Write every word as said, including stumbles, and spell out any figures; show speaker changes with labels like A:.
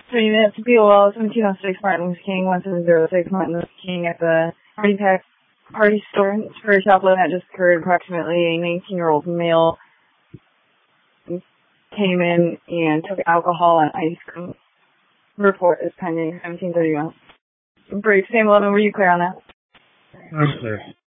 A: thirty minutes, B O L seventeen oh six Martin Luther King, one seven zero six Martin Luther King at the Party Pack Party Store. For a shop that just occurred. Approximately a nineteen-year-old male came in and took alcohol and ice cream. Report is pending, seventeen thirty-one. Brief, same eleven, were you clear on that?
B: I'm clear.